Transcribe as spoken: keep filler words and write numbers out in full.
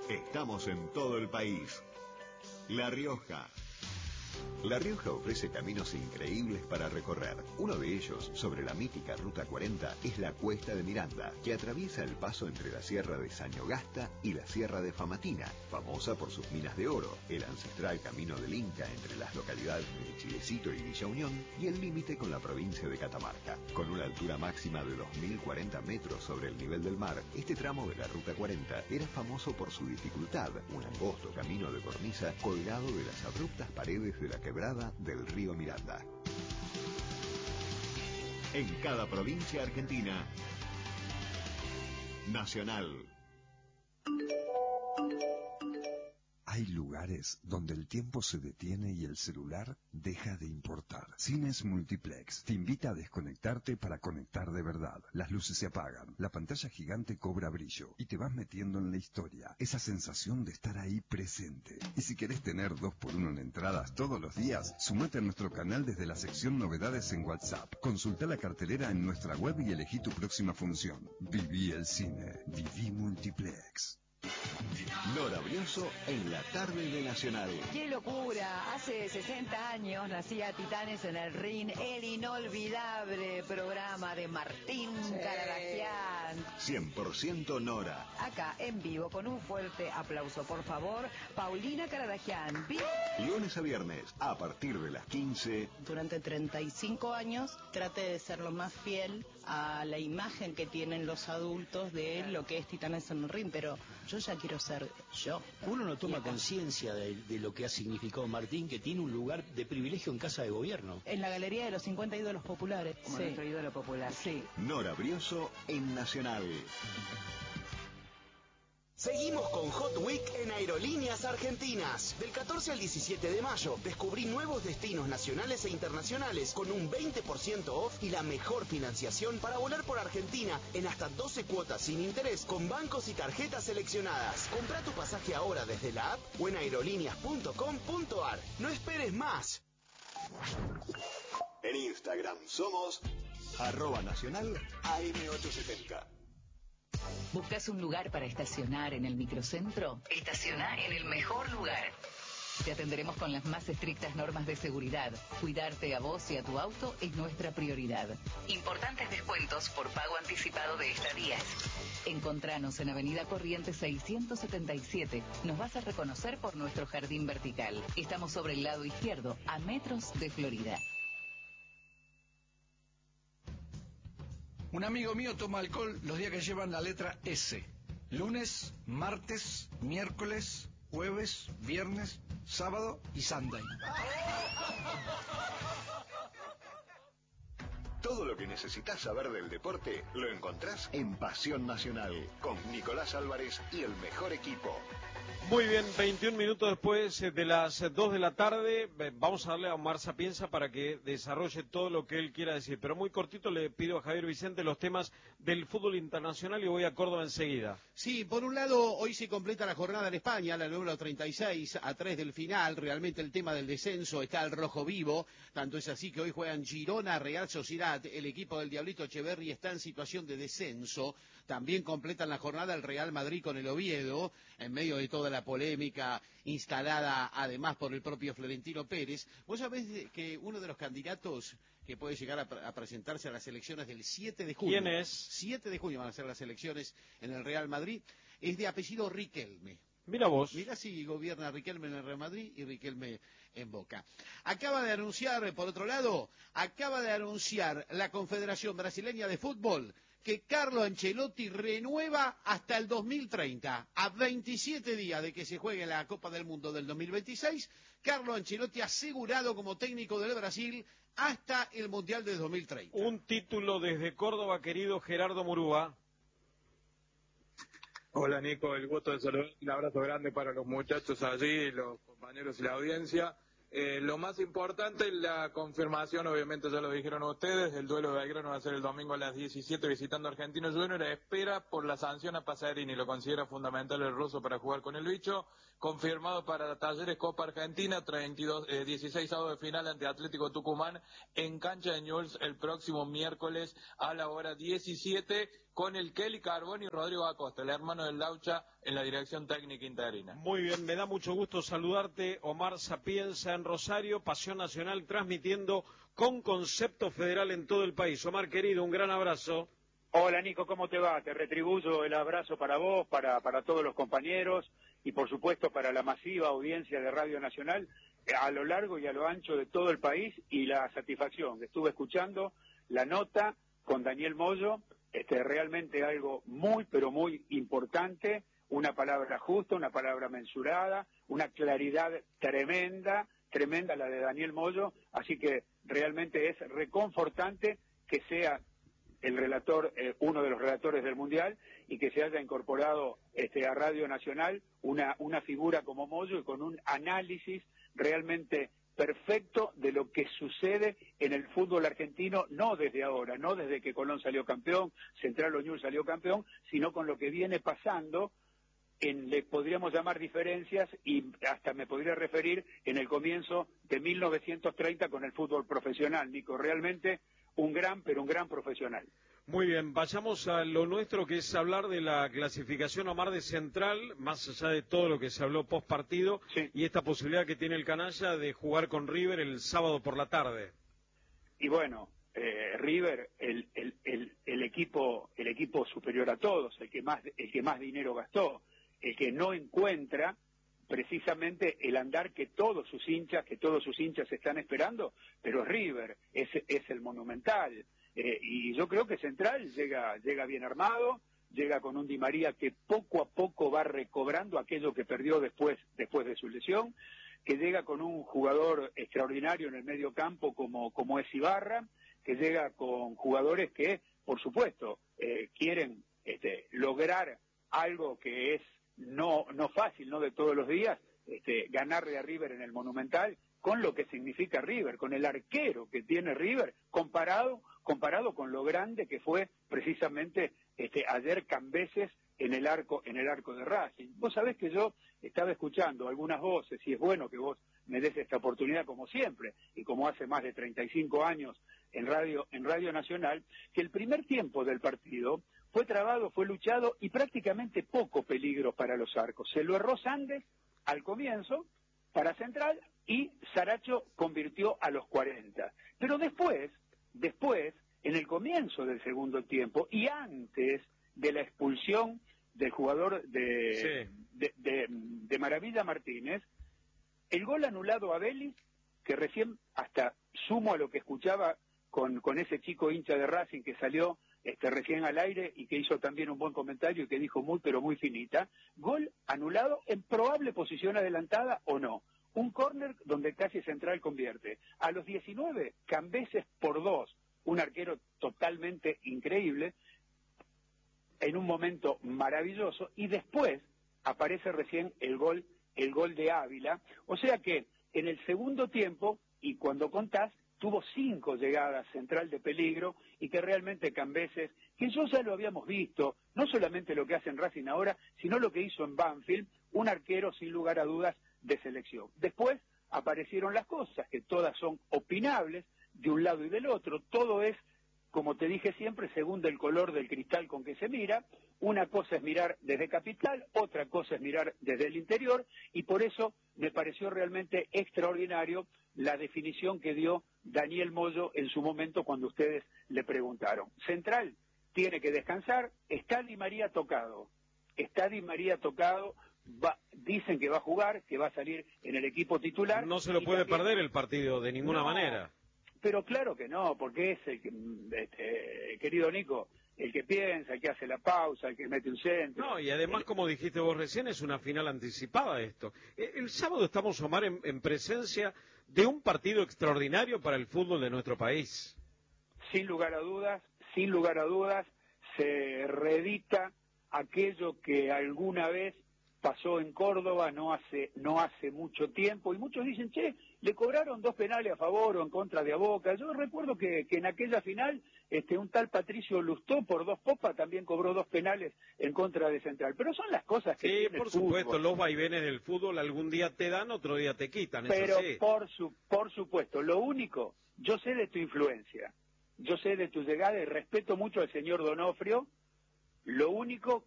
Estamos en todo el país. La Rioja. La Rioja ofrece caminos increíbles para recorrer. Uno de ellos, sobre la mítica Ruta cuarenta, es la Cuesta de Miranda, que atraviesa el paso entre la Sierra de Sañogasta y la Sierra de Famatina, famosa por sus minas de oro, el ancestral camino del Inca entre las localidades de Chilecito y Villa Unión y el límite con la provincia de Catamarca. Con una altura máxima de dos mil cuarenta metros sobre el nivel del mar, este tramo de la Ruta cuarenta era famoso por su dificultad, un angosto camino de cornisa colgado de las abruptas paredes de la quebrada del río Miranda. En cada provincia argentina, Nacional. Hay lugares donde el tiempo se detiene y el celular deja de importar. Cines Multiplex te invita a desconectarte para conectar de verdad. Las luces se apagan, la pantalla gigante cobra brillo y te vas metiendo en la historia. Esa sensación de estar ahí presente. Y si querés tener dos por uno en entradas todos los días, sumate a nuestro canal desde la sección Novedades en WhatsApp. Consulta la cartelera en nuestra web y elegí tu próxima función. Viví el cine. Viví Multiplex. Nora Brioso en la tarde de Nacional. ¡Qué locura! Hace sesenta años nacía Titanes en el Ring, el inolvidable programa de Martín sí. Caradagian. cien por ciento Nora. Acá, en vivo, con un fuerte aplauso, por favor, Paulina Caradagian. Lunes a viernes, a partir de las quince. Durante treinta y cinco años, trate de ser lo más fiel a la imagen que tienen los adultos de lo que es Titanes en el Ring, pero yo ya quiero ser yo. Uno no toma conciencia de, de lo que ha significado Martín, que tiene un lugar de privilegio en Casa de Gobierno. En la galería de los cincuenta ídolos populares. Como sí. nuestro ídolo popular. Sí. Nora Brioso en Nacional. Seguimos con Hot Week en Aerolíneas Argentinas. Del catorce al diecisiete de mayo, descubrí nuevos destinos nacionales e internacionales con un veinte por ciento off y la mejor financiación para volar por Argentina en hasta doce cuotas sin interés con bancos y tarjetas seleccionadas. Compra tu pasaje ahora desde la app o en aerolíneas punto com punto ar. No esperes más. En Instagram somos arroba nacional A M ochocientos setenta. ¿Buscas un lugar para estacionar en el microcentro? Estaciona en el mejor lugar. Te atenderemos con las más estrictas normas de seguridad. Cuidarte a vos y a tu auto es nuestra prioridad. Importantes descuentos por pago anticipado de estadías. Encontranos en Avenida Corrientes seiscientos setenta y siete. Nos vas a reconocer por nuestro jardín vertical. Estamos sobre el lado izquierdo, a metros de Florida. Un amigo mío toma alcohol los días que llevan la letra S. Lunes, martes, miércoles, jueves, viernes, sábado y Sunday. Todo lo que necesitas saber del deporte lo encontrás en Pasión Nacional con Nicolás Álvarez y el mejor equipo. Muy bien, veintiún minutos después de las dos de la tarde, vamos a darle a Omar Sapienza para que desarrolle todo lo que él quiera decir. Pero muy cortito le pido a Javier Vicente los temas del fútbol internacional y voy a Córdoba enseguida. Sí, por un lado, hoy se completa la jornada en España, la número treinta y seis, a tres del final. Realmente el tema del descenso está al rojo vivo. Tanto es así que hoy juegan Girona, Real Sociedad. El equipo del Diablito Echeverri está en situación de descenso. También completan la jornada el Real Madrid con el Oviedo, en medio de toda la polémica instalada además por el propio Florentino Pérez. Vos sabés que uno de los candidatos que puede llegar a, pre a presentarse a las elecciones del siete de junio. ¿Quién es? siete de junio van a ser las elecciones en el Real Madrid. Es de apellido Riquelme. Mira vos. Mira si gobierna Riquelme en el Real Madrid y Riquelme en Boca. Acaba de anunciar, por otro lado, acaba de anunciar la Confederación Brasileña de Fútbol que Carlo Ancelotti renueva hasta el dos mil treinta. A veintisiete días de que se juegue la Copa del Mundo del dos mil veintiséis, Carlo Ancelotti asegurado como técnico del Brasil hasta el Mundial de dos mil treinta. Un título desde Córdoba, querido Gerardo Murúa. Hola Nico, el gusto de saludar, un abrazo grande para los muchachos allí, los compañeros y la audiencia. Eh, lo más importante es la confirmación, obviamente ya lo dijeron ustedes, el duelo de Belgrano va a ser el domingo a las diecisiete visitando a Argentinos Juniors, espera por la sanción a Pasarini, lo considera fundamental el ruso para jugar con el bicho, confirmado para Talleres Copa Argentina, treinta y dos, eh, dieciséis sábado de final ante Atlético Tucumán en cancha de Newell's el próximo miércoles a la hora diecisiete, con el Kelly Carboni y Rodrigo Acosta, el hermano del Laucha, en la dirección técnica interina. Muy bien, me da mucho gusto saludarte, Omar Sapienza en Rosario, Pasión Nacional, transmitiendo con concepto federal en todo el país. Omar, querido, un gran abrazo. Hola, Nico, ¿cómo te va? Te retribuyo el abrazo para vos, para, para todos los compañeros y, por supuesto, para la masiva audiencia de Radio Nacional a lo largo y a lo ancho de todo el país, y la satisfacción. Estuve escuchando la nota con Daniel Moyo, este, realmente algo muy, pero muy importante, una palabra justa, una palabra mensurada, una claridad tremenda, tremenda la de Daniel Moyo, así que realmente es reconfortante que sea el relator, eh, uno de los relatores del Mundial, y que se haya incorporado este, a Radio Nacional una, una figura como Moyo y con un análisis realmente perfecto de lo que sucede en el fútbol argentino, no desde ahora, no desde que Colón salió campeón, Central Oñul salió campeón, sino con lo que viene pasando en, le podríamos llamar diferencias, y hasta me podría referir en el comienzo de mil novecientos treinta con el fútbol profesional, Nico, realmente un gran, pero un gran profesional. Muy bien, vayamos a lo nuestro, que es hablar de la clasificación, Omar, de Central, más allá de todo lo que se habló post partido, sí, y esta posibilidad que tiene el canalla de jugar con River el sábado por la tarde. Y bueno, eh, River, el, el, el, el equipo, el equipo superior a todos, el que más, el que más dinero gastó, el que no encuentra precisamente el andar que todos sus hinchas, que todos sus hinchas están esperando, pero River es, es el Monumental. Eh, y yo creo que Central llega, llega bien armado, llega con un Di María que poco a poco va recobrando aquello que perdió después, después de su lesión, que llega con un jugador extraordinario en el medio campo como, como es Ibarra, que llega con jugadores que, por supuesto, eh, quieren este, lograr algo que es no, no fácil, no de todos los días, este, ganarle a River en el Monumental, con lo que significa River, con el arquero que tiene River, comparado comparado con lo grande que fue precisamente este, ayer Cambeses en el arco en el arco de Racing. Vos sabés que yo estaba escuchando algunas voces, y es bueno que vos me des esta oportunidad como siempre, y como hace más de treinta y cinco años en Radio, en Radio Nacional, que el primer tiempo del partido fue trabado, fue luchado y prácticamente poco peligro para los arcos. Se lo erró Sandes al comienzo para Central y Saracho convirtió a los cuarenta. Pero después, después, en el comienzo del segundo tiempo y antes de la expulsión del jugador de, sí. de, de, de Maravilla Martínez, el gol anulado a Vélez, que recién, hasta sumo a lo que escuchaba con, con ese chico hincha de Racing que salió este, recién al aire y que hizo también un buen comentario y que dijo muy pero muy finita, gol anulado en probable posición adelantada o no. Un córner donde casi Central convierte. A los diecinueve, Cambeses por dos, un arquero totalmente increíble, en un momento maravilloso, y después aparece recién el gol, el gol de Ávila. O sea que en el segundo tiempo, y cuando contás, tuvo cinco llegadas Central de peligro, y que realmente Cambeses, que yo ya lo habíamos visto, no solamente lo que hace en Racing ahora, sino lo que hizo en Banfield, un arquero sin lugar a dudas de selección. Después aparecieron las cosas, que todas son opinables, de un lado y del otro, todo es, como te dije siempre, según el color del cristal con que se mira. Una cosa es mirar desde Capital, otra cosa es mirar desde el interior, y por eso me pareció realmente extraordinario la definición que dio Daniel Moyo en su momento cuando ustedes le preguntaron. Central tiene que descansar, está Di María tocado, está Di María tocado, va, dicen que va a jugar, que va a salir en el equipo titular. No se lo puede también perder el partido de ninguna no, manera. Pero claro que no, porque es el que, este, querido Nico, el que piensa, el que hace la pausa, el que mete un centro. No, y además, el... como dijiste vos recién, es una final anticipada esto. El sábado estamos, Omar, en, en presencia de un partido extraordinario para el fútbol de nuestro país. Sin lugar a dudas, sin lugar a dudas, se reedita aquello que alguna vez pasó en Córdoba no hace no hace mucho tiempo, y muchos dicen, che, le cobraron dos penales a favor o en contra de a Boca. Yo recuerdo que, que en aquella final este un tal Patricio Lustó por dos copas también cobró dos penales en contra de Central, pero son las cosas que sí, tiene por el fútbol. Supuesto, los vaivenes del fútbol algún día te dan, otro día te quitan, pero eso sí. por su por supuesto, lo único, yo sé de tu influencia, yo sé de tu llegada y respeto mucho al señor Donofrio, Lo único